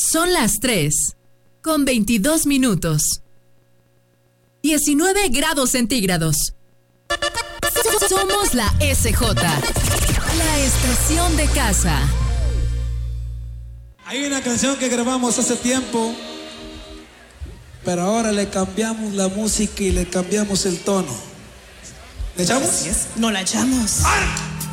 Son las 3:22. 19 grados centígrados. Somos la SJ, la estación de casa. Hay una canción que grabamos hace tiempo, pero ahora le cambiamos la música y le cambiamos el tono. ¿Le echamos? No la echamos. ¡Ah!